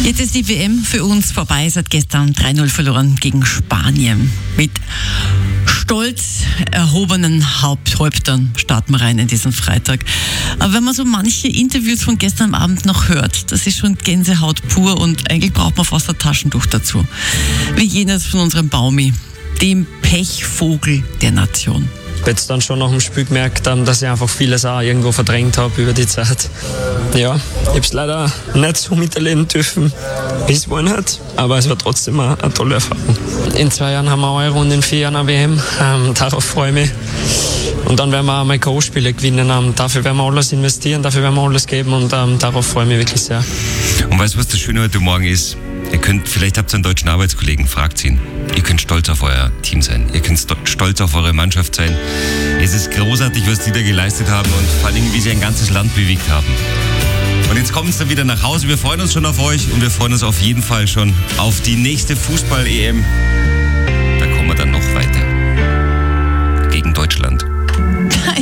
Jetzt ist die WM für uns vorbei. Seit gestern 3-0 verloren gegen Spanien. Mit stolz erhobenen Häuptern starten wir rein in diesen Freitag. Aber wenn man so manche Interviews von gestern Abend noch hört, das ist schon Gänsehaut pur und eigentlich braucht man fast ein Taschentuch dazu. Wie jenes von unserem Baumi, dem Pechvogel der Nation. Ich habe jetzt dann schon nach dem Spiel gemerkt, dass ich einfach vieles auch irgendwo verdrängt habe über die Zeit. Ja, ich habe es leider nicht so miterleben dürfen, wie es wollen hat, aber es war trotzdem eine tolle Erfahrung. In 2 Jahren haben wir Euro und in 4 Jahren eine WM, darauf freue ich mich. Und dann werden wir auch mal K.O.-Spiele gewinnen. Dafür werden wir alles investieren, dafür werden wir alles geben und darauf freue ich mich wirklich sehr. Und weißt du, was das Schöne heute Morgen ist? Vielleicht habt ihr einen deutschen Arbeitskollegen, fragt ihn. Ihr könnt stolz auf euer Team sein. Ihr könnt stolz auf eure Mannschaft sein. Es ist großartig, was die da geleistet haben und vor allem, wie sie ein ganzes Land bewegt haben. Und jetzt kommen sie dann wieder nach Hause. Wir freuen uns schon auf euch und wir freuen uns auf jeden Fall schon auf die nächste Fußball-EM.